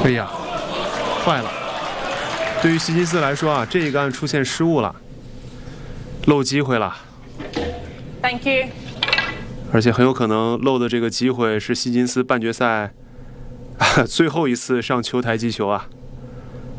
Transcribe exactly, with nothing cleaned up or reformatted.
哎呀，坏了！对于希金斯来说啊，这一杆出现失误了，漏机会了。 Thank you。 而且很有可能漏的这个机会是希金斯半决赛最后一次上球台击球啊。